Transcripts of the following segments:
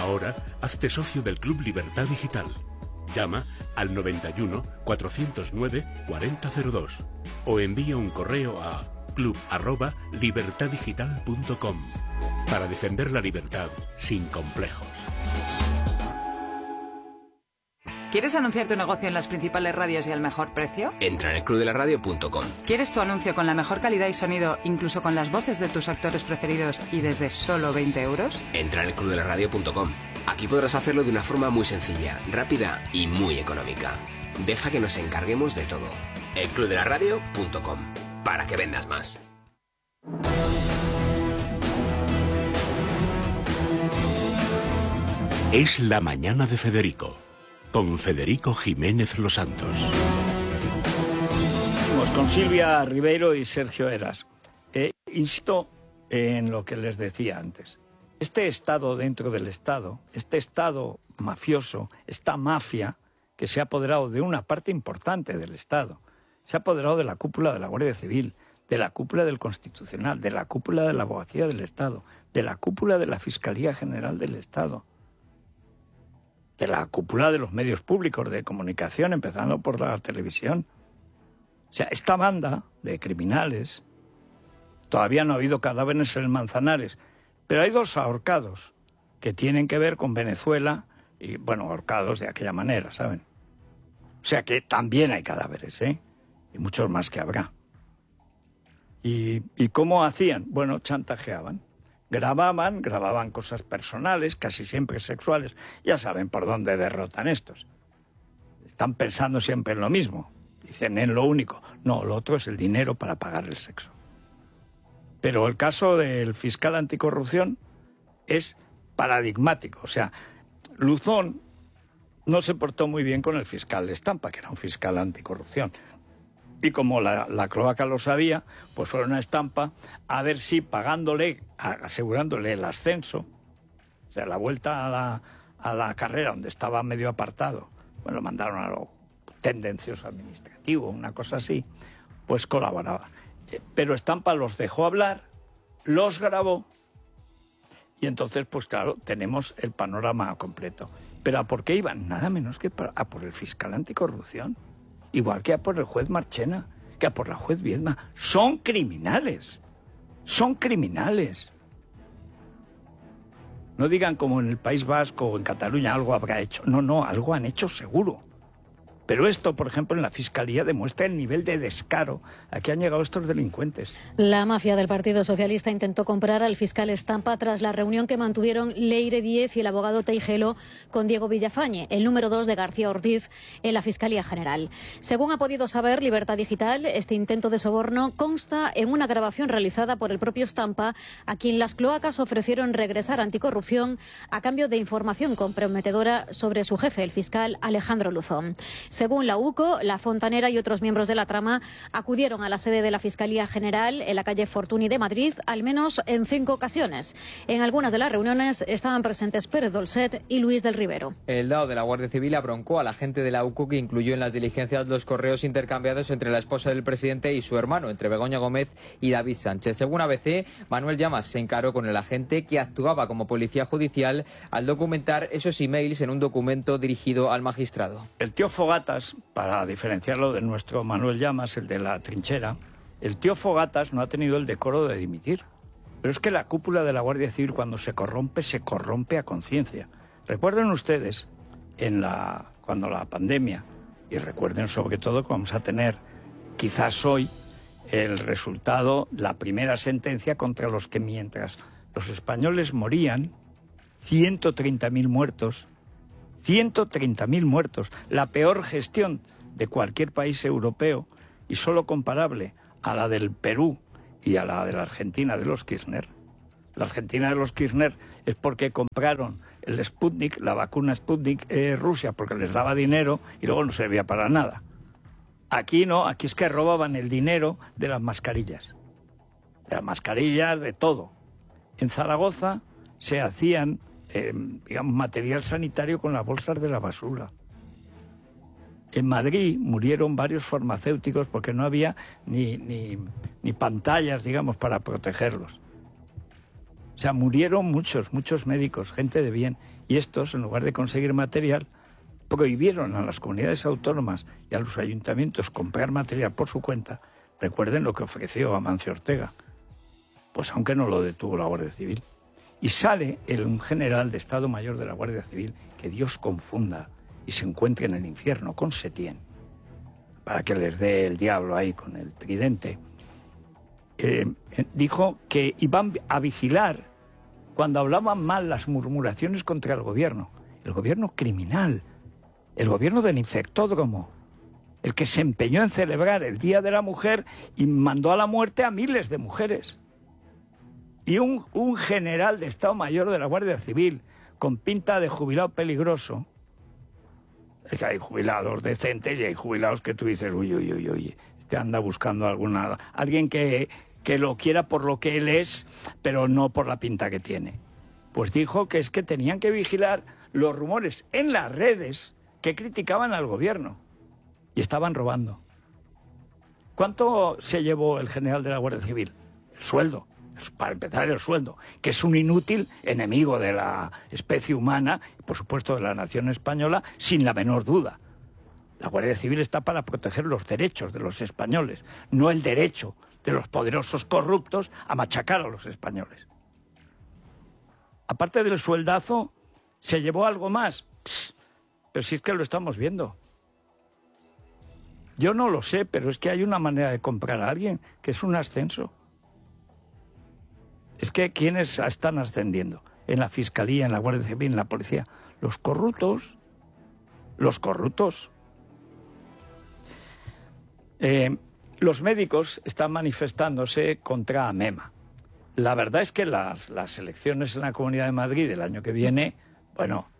Ahora, hazte socio del Club Libertad Digital. Llama al 91 409 4002 o envía un correo a club@libertaddigital.com para defender la libertad sin complejos. ¿Quieres anunciar tu negocio en las principales radios y al mejor precio? Entra en elclubdelaradio.com. ¿Quieres tu anuncio con la mejor calidad y sonido, incluso con las voces de tus actores preferidos y desde solo 20 euros? Entra en elclubdelaradio.com. Aquí podrás hacerlo de una forma muy sencilla, rápida y muy económica. Deja que nos encarguemos de todo. elclubdelaradio.com. Para que vendas más. Es la mañana de Federico, con Federico Jiménez Los Santos. Con Silvia Ribeiro y Sergio Eras. Insisto en lo que les decía antes. Este Estado dentro del Estado, este Estado mafioso, esta mafia que se ha apoderado de una parte importante del Estado, se ha apoderado de la cúpula de la Guardia Civil, de la cúpula del Constitucional, de la cúpula de la Abogacía del Estado, de la cúpula de la Fiscalía General del Estado, de la cúpula de los medios públicos de comunicación, empezando por la televisión. O sea, esta banda de criminales, todavía no ha habido cadáveres en el Manzanares, pero hay 2 ahorcados que tienen que ver con Venezuela y, bueno, ahorcados de aquella manera, ¿saben? O sea que también hay cadáveres, ¿eh? Y muchos más que habrá. ¿Y cómo hacían? Bueno, chantajeaban. Grababan cosas personales, casi siempre sexuales. Ya saben por dónde derrotan estos. Están pensando siempre en lo mismo. Dicen en lo único. No, lo otro es el dinero para pagar el sexo. Pero el caso del fiscal anticorrupción es paradigmático. O sea, Luzón no se portó muy bien con el fiscal Estampa, que era un fiscal anticorrupción. Y como la cloaca lo sabía, pues fueron a Estampa a ver si pagándole, asegurándole el ascenso, o sea, la vuelta a la carrera donde estaba medio apartado, pues lo mandaron a lo tendencioso administrativo, una cosa así, pues colaboraba. Pero Estampa los dejó hablar, los grabó, y entonces, pues claro, tenemos el panorama completo. ¿Pero a por qué iban? Nada menos que a por el fiscal anticorrupción. Igual que a por el juez Marchena, que a por la juez Viedma. Son criminales. Son criminales. No digan como en el País Vasco o en Cataluña algo habrá hecho. No, algo han hecho seguro. Pero esto, por ejemplo, en la Fiscalía demuestra el nivel de descaro a que han llegado estos delincuentes. La mafia del Partido Socialista intentó comprar al fiscal Estampa tras la reunión que mantuvieron Leire Díez y el abogado Teijelo con Diego Villafañe, el número 2 de García Ortiz, en la Fiscalía General. Según ha podido saber Libertad Digital, este intento de soborno consta en una grabación realizada por el propio Estampa, a quien las cloacas ofrecieron regresar a Anticorrupción a cambio de información comprometedora sobre su jefe, el fiscal Alejandro Luzón. Según la UCO, la Fontanera y otros miembros de la trama acudieron a la sede de la Fiscalía General en la calle Fortuny de Madrid al menos en 5 ocasiones. En algunas de las reuniones estaban presentes Pérez Dolcet y Luis del Rivero. El DAO de la Guardia Civil abroncó a la gente de la UCO, que incluyó en las diligencias los correos intercambiados entre la esposa del presidente y su hermano, entre Begoña Gómez y David Sánchez. Según ABC, Manuel Llamas se encaró con el agente que actuaba como policía judicial al documentar esos emails en un documento dirigido al magistrado. El tío Fogatas, para diferenciarlo de nuestro Manuel Llamas, el de la trinchera, el tío Fogatas no ha tenido el decoro de dimitir. Pero es que la cúpula de la Guardia Civil, cuando se corrompe a conciencia. Recuerden ustedes, cuando la pandemia, y recuerden sobre todo que vamos a tener, quizás hoy, el resultado, la primera sentencia contra los que mientras los españoles morían, 130.000 muertos, 130.000 muertos, la peor gestión de cualquier país europeo y solo comparable a la del Perú y a la de la Argentina de los Kirchner. La Argentina de los Kirchner es porque compraron el Sputnik, la vacuna Sputnik Rusia, porque les daba dinero y luego no servía para nada. Aquí no, aquí es que robaban el dinero de las mascarillas. De las mascarillas, de todo. En Zaragoza se hacían digamos, material sanitario con las bolsas de la basura. En Madrid murieron varios farmacéuticos porque no había ni pantallas, digamos, para protegerlos. O sea, murieron muchos médicos, gente de bien. Y estos, en lugar de conseguir material, prohibieron a las comunidades autónomas y a los ayuntamientos comprar material por su cuenta. Recuerden lo que ofreció Amancio Ortega. Pues aunque no lo detuvo la Guardia Civil. Y sale un general de Estado Mayor de la Guardia Civil, que Dios confunda y se encuentre en el infierno con Setién, para que les dé el diablo ahí con el tridente. Dijo que iban a vigilar cuando hablaban mal las murmuraciones contra el gobierno criminal, el gobierno del infectódromo, el que se empeñó en celebrar el Día de la Mujer y mandó a la muerte a miles de mujeres. Y un general de Estado Mayor de la Guardia Civil, con pinta de jubilado peligroso. Es que hay jubilados decentes y hay jubilados que tú dices, uy, este anda buscando alguien que lo quiera por lo que él es, pero no por la pinta que tiene. Pues dijo que es que tenían que vigilar los rumores en las redes que criticaban al gobierno y estaban robando. ¿Cuánto se llevó el general de la Guardia Civil? El sueldo. Para empezar, el sueldo, que es un inútil enemigo de la especie humana, y por supuesto de la nación española, sin la menor duda. La Guardia Civil está para proteger los derechos de los españoles, no el derecho de los poderosos corruptos a machacar a los españoles. Aparte del sueldazo, ¿se llevó algo más? Pero si es que lo estamos viendo. Yo no lo sé, pero es que hay una manera de comprar a alguien, que es un ascenso. Es que ¿quiénes están ascendiendo? En la Fiscalía, en la Guardia Civil, en la Policía. Los corruptos. Los corruptos. Los médicos están manifestándose contra AMEMA. La verdad es que las elecciones en la Comunidad de Madrid del año que viene, bueno,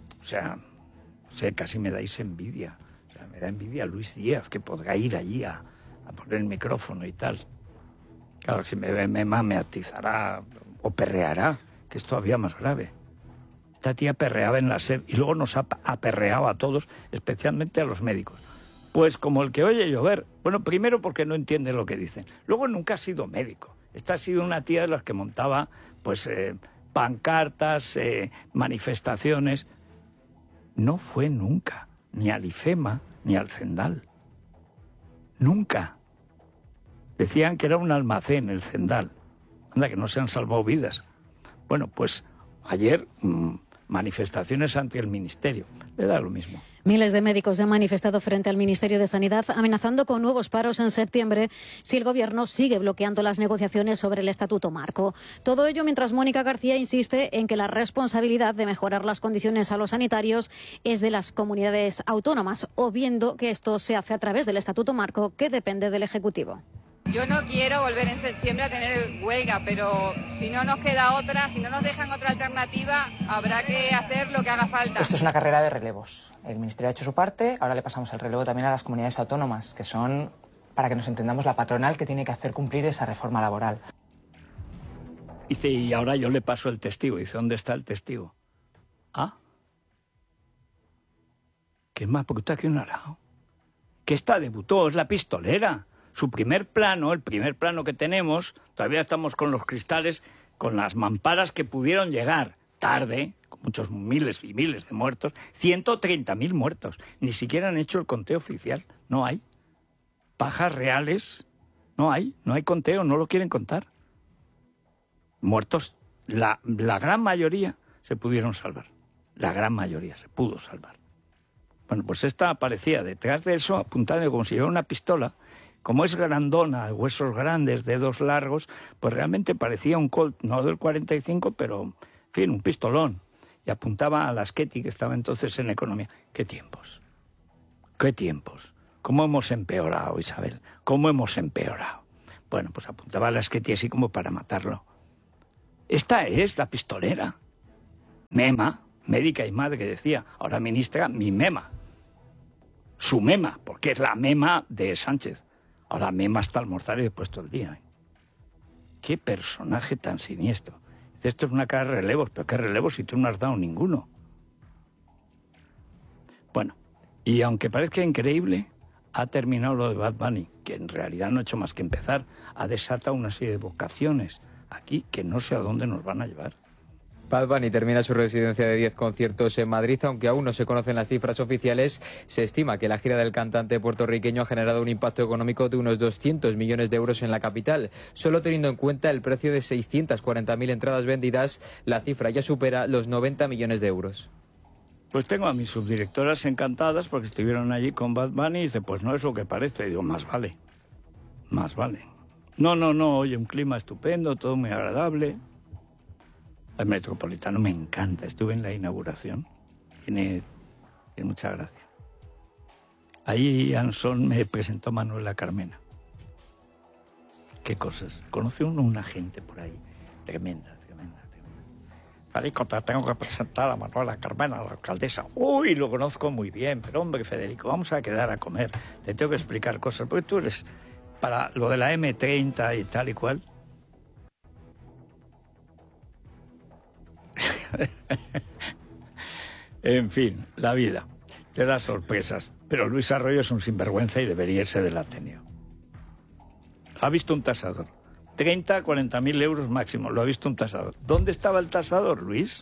casi me dais envidia. O sea, me da envidia Luis Díaz, que podrá ir allí a poner el micrófono y tal. Claro, si me ve Mema me atizará o perreará, que es todavía más grave. Esta tía perreaba en la SER y luego nos ha aperreado a todos, especialmente a los médicos. Pues como el que oye llover. Bueno, primero porque no entiende lo que dicen. Luego nunca ha sido médico. Esta ha sido una tía de las que montaba pues pancartas, manifestaciones. No fue nunca ni al IFEMA ni al Zendal. Nunca. Decían que era un almacén, el Zendal. Anda, que no se han salvado vidas. Bueno, pues ayer manifestaciones ante el Ministerio. Le da lo mismo. Miles de médicos se han manifestado frente al Ministerio de Sanidad, amenazando con nuevos paros en septiembre si el Gobierno sigue bloqueando las negociaciones sobre el Estatuto Marco. Todo ello mientras Mónica García insiste en que la responsabilidad de mejorar las condiciones a los sanitarios es de las comunidades autónomas, obviando que esto se hace a través del Estatuto Marco, que depende del Ejecutivo. Yo no quiero volver en septiembre a tener huelga, pero si no nos queda otra, si no nos dejan otra alternativa, habrá que hacer lo que haga falta. Esto es una carrera de relevos. El Ministerio ha hecho su parte, ahora le pasamos el relevo también a las comunidades autónomas, que son, para que nos entendamos, la patronal que tiene que hacer cumplir esa reforma laboral. Dice, y ahora yo le paso el testigo. Dice, ¿dónde está el testigo? ¿Ah? ¿Qué es más bruta que un arao? Que esta debutó, es la pistolera. Su primer plano, el primer plano que tenemos, todavía estamos con los cristales, con las mamparas que pudieron llegar tarde, con muchos miles y miles de muertos, 130.000 muertos. Ni siquiera han hecho el conteo oficial, no hay. Pajas reales, no hay conteo, no lo quieren contar. Muertos, la gran mayoría se pudieron salvar. La gran mayoría se pudo salvar. Bueno, pues esta aparecía detrás de eso, apuntando como si llevara una pistola. Como es grandona, de huesos grandes, dedos largos, pues realmente parecía un Colt, no del 45, pero, en fin, un pistolón. Y apuntaba a la Asqueti, que estaba entonces en Economía. ¡Qué tiempos! ¡Qué tiempos! ¿Cómo hemos empeorado, Isabel? ¿Cómo hemos empeorado? Bueno, pues apuntaba a la Asqueti así como para matarlo. Esta es la pistolera. Mema, médica y madre, que decía, ahora ministra, mi Mema. Su Mema, porque es la Mema de Sánchez. Ahora Mema hasta almorzar y después todo el día. Qué personaje tan siniestro. Dice, esto es una cara de relevos, pero ¿qué relevos si tú no has dado ninguno? Bueno, y aunque parezca increíble, ha terminado lo de Bad Bunny, que en realidad no ha hecho más que empezar. Ha desatado una serie de vocaciones aquí que no sé a dónde nos van a llevar. Bad Bunny termina su residencia de 10 conciertos en Madrid, aunque aún no se conocen las cifras oficiales. Se estima que la gira del cantante puertorriqueño ha generado un impacto económico de unos 200 millones de euros en la capital. Solo teniendo en cuenta el precio de 640.000 entradas vendidas, la cifra ya supera los 90 millones de euros. Pues tengo a mis subdirectoras encantadas porque estuvieron allí con Bad Bunny y dice, pues no es lo que parece. Y digo, más vale, más vale. No, oye, un clima estupendo, todo muy agradable. El Metropolitano me encanta, estuve en la inauguración, tiene mucha gracia. Ahí Anson me presentó Manuela Carmena. Qué cosas, conoce uno una gente por ahí, tremenda. Federico, te tengo que presentar a Manuela Carmena, la alcaldesa. Uy, lo conozco muy bien, pero hombre, Federico, vamos a quedar a comer. Te tengo que explicar cosas, porque tú eres para lo de la M30 y tal y cual. En fin, la vida te da sorpresas, pero Luis Arroyo es un sinvergüenza y debería irse del Ateneo. Ha visto un tasador, 30 a 40.000 euros máximo, lo ha visto un tasador. ¿Dónde estaba el tasador, Luis?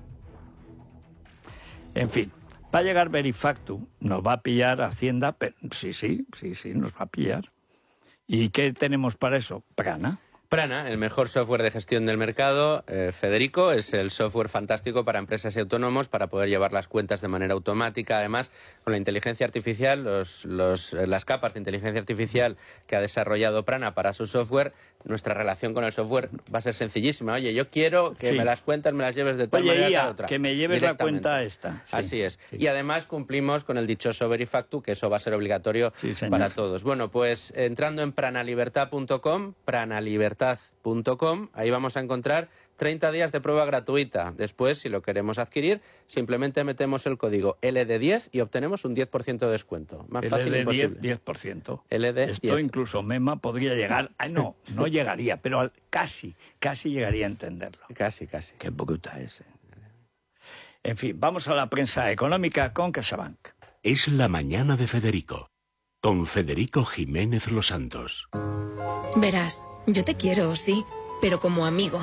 En fin, va a llegar Verifactu, nos va a pillar Hacienda, pero sí, nos va a pillar. ¿Y qué tenemos para eso? Prana. Prana, el mejor software de gestión del mercado. Federico, es el software fantástico para empresas y autónomos para poder llevar las cuentas de manera automática. Además, con la inteligencia artificial, las capas de inteligencia artificial que ha desarrollado Prana para su software, nuestra relación con el software va a ser sencillísima. Oye, yo quiero que me las cuentas me las lleves de tal manera a otra. Que me lleves la cuenta esta. Sí, así es. Sí. Y además cumplimos con el dichoso Verifactu, que eso va a ser obligatorio para todos. Bueno, pues entrando en pranalibertad.com, ahí vamos a encontrar 30 días de prueba gratuita. Después, si lo queremos adquirir, simplemente metemos el código LD10 y obtenemos un 10% de descuento. Más fácil imposible. 10%. LD10. Esto incluso Mema podría llegar... no llegaría, pero casi llegaría a entenderlo. Casi. Qué bruta es. En fin, vamos a la prensa económica con CaixaBank. Es la mañana de Federico, con Federico Jiménez Los Santos. Verás, yo te quiero, sí, pero como amigo.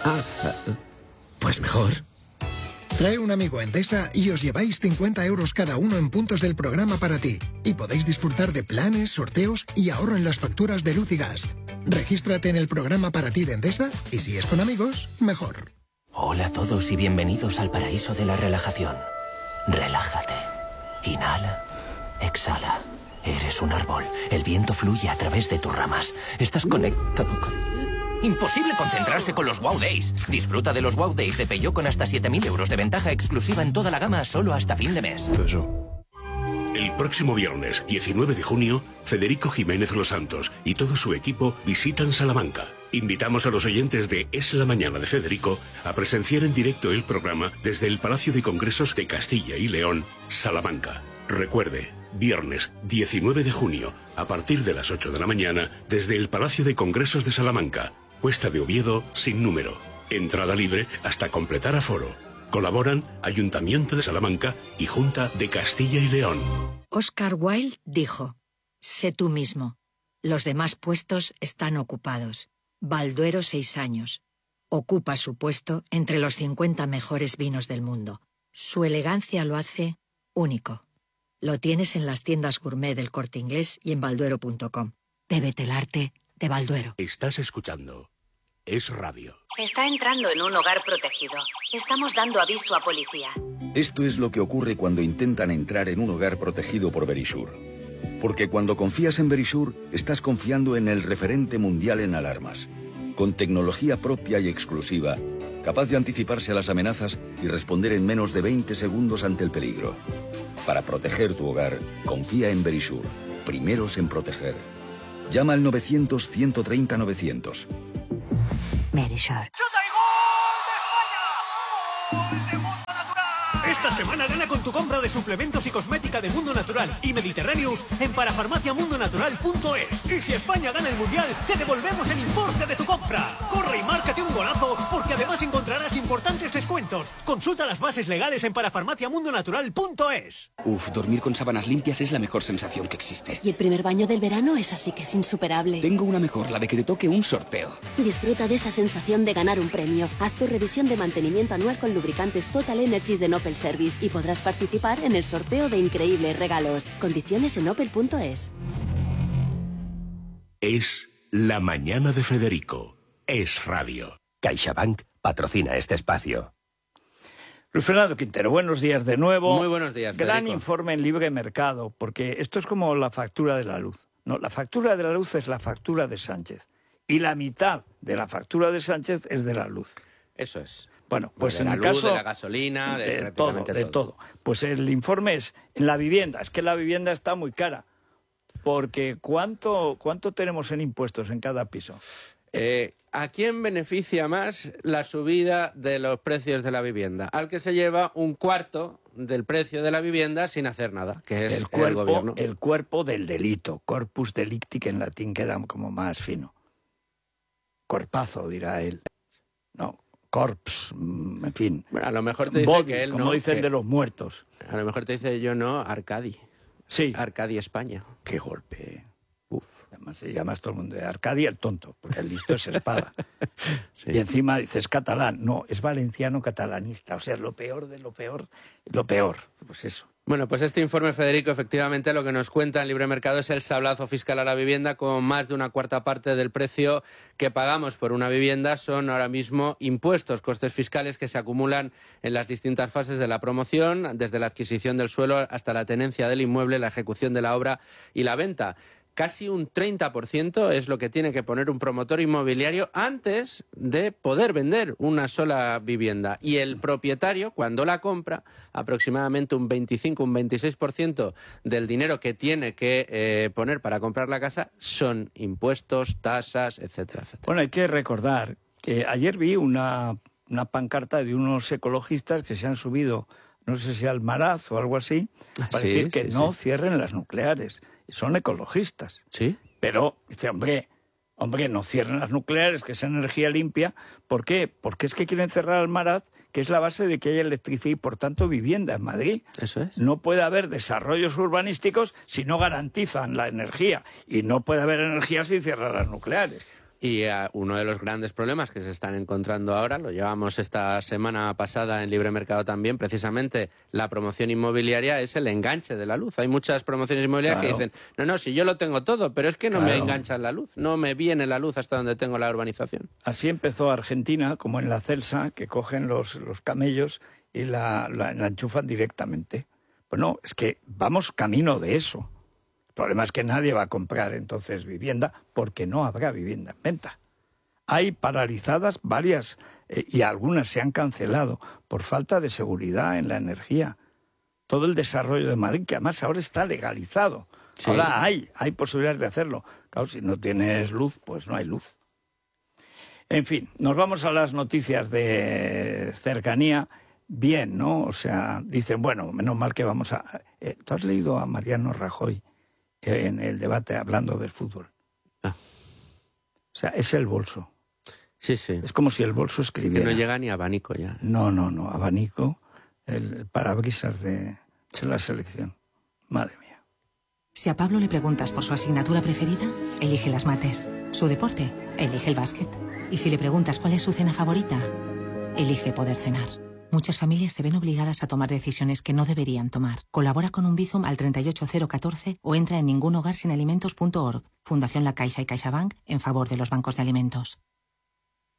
Pues mejor. Trae un amigo a Endesa y os lleváis 50 euros cada uno en puntos del programa para ti. Y podéis disfrutar de planes, sorteos y ahorro en las facturas de luz y gas. Regístrate en el programa para ti de Endesa y si es con amigos, mejor. Hola a todos y bienvenidos al paraíso de la relajación. Relájate. Inhala. Exhala. Eres un árbol. El viento fluye a través de tus ramas. Estás conectado con... Imposible concentrarse con los Wow Days. Disfruta de los Wow Days de Peugeot con hasta 7.000 euros de ventaja exclusiva en toda la gama solo hasta fin de mes. El próximo viernes, 19 de junio, Federico Jiménez Los Santos y todo su equipo visitan Salamanca. Invitamos a los oyentes de Es la Mañana de Federico a presenciar en directo el programa desde el Palacio de Congresos de Castilla y León, Salamanca. Recuerde, viernes 19 de junio, a partir de las 8 de la mañana, desde el Palacio de Congresos de Salamanca. Cuesta de Oviedo sin número. Entrada libre hasta completar aforo. Colaboran Ayuntamiento de Salamanca y Junta de Castilla y León. Oscar Wilde dijo: sé tú mismo. Los demás puestos están ocupados. Balduero 6 años. Ocupa su puesto entre los 50 mejores vinos del mundo. Su elegancia lo hace único. Lo tienes en las tiendas gourmet del Corte Inglés y en balduero.com. Bébete el arte de Balduero. Estás escuchando Es Radio. Está entrando en un hogar protegido. Estamos dando aviso a policía. Esto es lo que ocurre cuando intentan entrar en un hogar protegido por Verisure. Porque cuando confías en Verisure, estás confiando en el referente mundial en alarmas. Con tecnología propia y exclusiva, capaz de anticiparse a las amenazas y responder en menos de 20 segundos ante el peligro. Para proteger tu hogar, confía en Verisure. Primeros en proteger. Llama al 900-130-900. Verisure. Esta semana gana con tu compra de suplementos y cosmética de Mundo Natural y Mediterraneous en parafarmaciamundonatural.es. Y si España gana el Mundial, te devolvemos el importe de tu compra. Corre y márcate un golazo, porque además encontrarás importantes descuentos. Consulta las bases legales en parafarmaciamundonatural.es. Uf, dormir con sábanas limpias es la mejor sensación que existe. Y el primer baño del verano es así que es insuperable. Tengo una mejor, la de que te toque un sorteo. Disfruta de esa sensación de ganar un premio. Haz tu revisión de mantenimiento anual con lubricantes Total Energies de Opel Service y podrás participar en el sorteo de increíbles regalos. Condiciones en opel.es. Es La Mañana de Federico. Es radio. CaixaBank patrocina este espacio. Luis Fernando Quintero, buenos días de nuevo. Muy buenos días, Gran Federico. informe en Libre Mercado, porque esto es como la factura de la luz. No, la factura de la luz es la factura de Sánchez. Y la mitad de la factura de Sánchez es de la luz. Eso es. Bueno, pues de en la el luz, caso de la gasolina, de todo. Pues el informe es en la vivienda. Es que la vivienda está muy cara. Porque ¿cuánto tenemos en impuestos en cada piso? ¿A quién beneficia más la subida de los precios de la vivienda? Al que se lleva un cuarto del precio de la vivienda sin hacer nada, que es el gobierno. El cuerpo del delito, corpus delicti, que en latín queda como más fino. Corpazo, dirá él. No, corps, en fin. Bueno, a lo mejor te dice body, que él como no. dicen de los muertos. A lo mejor te dice yo no, Arcadi. Sí. Arcadi España. Qué golpe. Además se llama todo el mundo de Arcadi el tonto, porque el listo es Espada. Sí. Y encima dices catalán. No, es valenciano catalanista. O sea, lo peor de lo peor. Pues eso. Bueno, pues este informe, Federico, efectivamente lo que nos cuenta en Libre Mercado es el sablazo fiscal a la vivienda, con más de una cuarta parte del precio que pagamos por una vivienda son ahora mismo impuestos, costes fiscales que se acumulan en las distintas fases de la promoción, desde la adquisición del suelo hasta la tenencia del inmueble, la ejecución de la obra y la venta. Casi un 30% es lo que tiene que poner un promotor inmobiliario antes de poder vender una sola vivienda. Y el propietario, cuando la compra, aproximadamente un 25, un 26% del dinero que tiene que poner para comprar la casa son impuestos, tasas, etcétera, etcétera. Bueno, hay que recordar que ayer vi una pancarta de unos ecologistas que se han subido, no sé si al Maraz o algo así, para decir que no cierren las nucleares. Son ecologistas. Sí. Pero, dice, hombre, no cierren las nucleares, que es energía limpia. ¿Por qué? Porque es que quieren cerrar Almaraz, que es la base de que haya electricidad y, por tanto, vivienda en Madrid. Eso es. No puede haber desarrollos urbanísticos si no garantizan la energía. Y no puede haber energía si cierran las nucleares. Y uno de los grandes problemas que se están encontrando ahora, lo llevamos esta semana pasada en Libre Mercado también, precisamente la promoción inmobiliaria es el enganche de la luz. Hay muchas promociones inmobiliarias que dicen, no, si yo lo tengo todo, pero es que no me enganchan la luz, no me viene la luz hasta donde tengo la urbanización. Así empezó Argentina, como en la Celsa, que cogen los camellos y la enchufan directamente. Pues no, es que vamos camino de eso. El problema es que nadie va a comprar entonces vivienda porque no habrá vivienda en venta. Hay paralizadas varias y algunas se han cancelado por falta de seguridad en la energía. Todo el desarrollo de Madrid, que además ahora está legalizado. Sí. Ahora hay posibilidades de hacerlo. Claro, si no tienes luz, pues no hay luz. En fin, nos vamos a las noticias de cercanía. Bien, ¿no? O sea, dicen, bueno, menos mal que vamos a... ¿Tú has leído a Mariano Rajoy en el debate hablando del fútbol? O sea, es el bolso. Sí, sí. Es como si el bolso escribiera. Es que no llega ni abanico ya. No, abanico, el parabrisas de la selección. Madre mía. Si a Pablo le preguntas por su asignatura preferida, elige las mates. Su deporte, elige el básquet. Y si le preguntas cuál es su cena favorita, elige poder cenar. Muchas familias se ven obligadas a tomar decisiones que no deberían tomar. Colabora con un Bizum al 38014 o entra en ningunhogarsinalimentos.org. Fundación La Caixa y CaixaBank en favor de los bancos de alimentos.